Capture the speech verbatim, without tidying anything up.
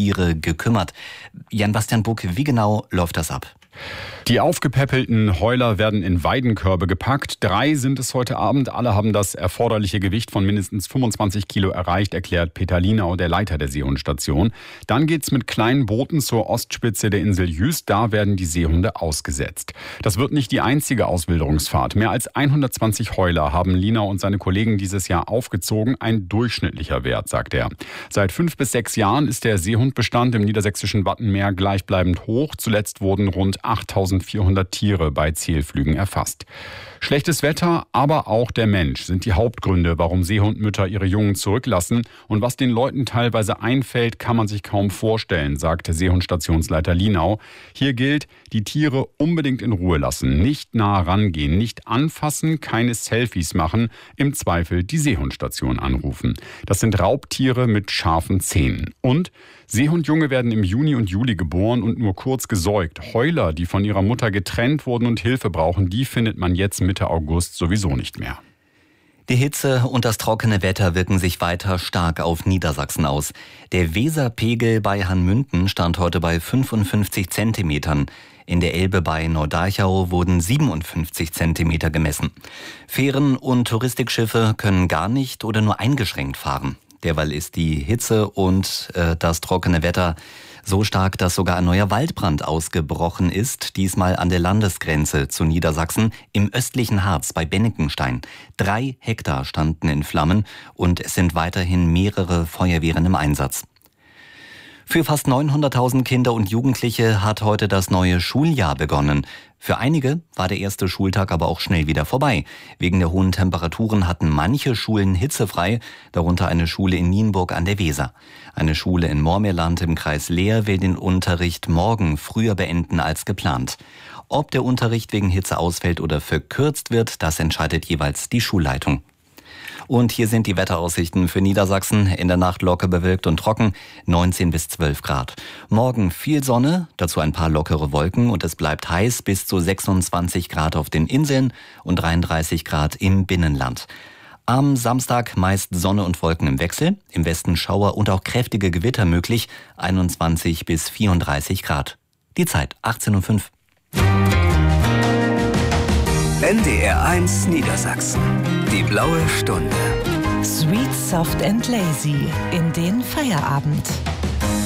Tiere gekümmert. Jan-Bastian Buck, wie genau läuft das ab? Die aufgepäppelten Heuler werden in Weidenkörbe gepackt. Drei sind es heute Abend. Alle haben das erforderliche Gewicht von mindestens fünfundzwanzig Kilo erreicht, erklärt Peter Linau, der Leiter der Seehundstation. Dann geht's mit kleinen Booten zur Ostspitze der Insel Jüst. Da werden die Seehunde ausgesetzt. Das wird nicht die einzige Auswilderungsfahrt. Mehr als hundertzwanzig Heuler haben Linau und seine Kollegen dieses Jahr aufgezogen. Ein durchschnittlicher Wert, sagt er. Seit fünf bis sechs Jahren ist der Seehundbestand im niedersächsischen Wattenmeer gleichbleibend hoch. Zuletzt wurden rund achttausendvierhundert Tiere bei Zählflügen erfasst. Schlechtes Wetter, aber auch der Mensch sind die Hauptgründe, warum Seehundmütter ihre Jungen zurücklassen. Und was den Leuten teilweise einfällt, kann man sich kaum vorstellen, sagte Seehundstationsleiter Linau. Hier gilt, die Tiere unbedingt in Ruhe lassen, nicht nah rangehen, nicht anfassen, keine Selfies machen, im Zweifel die Seehundstation anrufen. Das sind Raubtiere mit scharfen Zähnen. Und Seehundjunge werden im Juni und Juli geboren und nur kurz gesäugt. Heuler, die von ihrer Mutter getrennt wurden und Hilfe brauchen, die findet man jetzt Mitte August sowieso nicht mehr. Die Hitze und das trockene Wetter wirken sich weiter stark auf Niedersachsen aus. Der Weserpegel bei Hanmünden stand heute bei fünfundfünfzig Zentimetern. In der Elbe bei Nordeichau wurden siebenundfünfzig Zentimeter gemessen. Fähren und Touristikschiffe können gar nicht oder nur eingeschränkt fahren. Derweil ist die Hitze und äh, das trockene Wetter so stark, dass sogar ein neuer Waldbrand ausgebrochen ist, diesmal an der Landesgrenze zu Niedersachsen im östlichen Harz bei Bennekenstein. Drei Hektar standen in Flammen und es sind weiterhin mehrere Feuerwehren im Einsatz. Für fast neunhunderttausend Kinder und Jugendliche hat heute das neue Schuljahr begonnen. Für einige war der erste Schultag aber auch schnell wieder vorbei. Wegen der hohen Temperaturen hatten manche Schulen hitzefrei, darunter eine Schule in Nienburg an der Weser. Eine Schule in Moormeerland im Kreis Leer will den Unterricht morgen früher beenden als geplant. Ob der Unterricht wegen Hitze ausfällt oder verkürzt wird, das entscheidet jeweils die Schulleitung. Und hier sind die Wetteraussichten für Niedersachsen. In der Nacht locker bewölkt und trocken, neunzehn bis zwölf Grad. Morgen viel Sonne, dazu ein paar lockere Wolken und es bleibt heiß bis zu sechsundzwanzig Grad auf den Inseln und dreiunddreißig Grad im Binnenland. Am Samstag meist Sonne und Wolken im Wechsel, im Westen Schauer und auch kräftige Gewitter möglich, einundzwanzig bis vierunddreißig Grad. Die Zeit achtzehn Uhr fünf. N D R eins Niedersachsen. Die blaue Stunde. Sweet, soft and lazy in den Feierabend.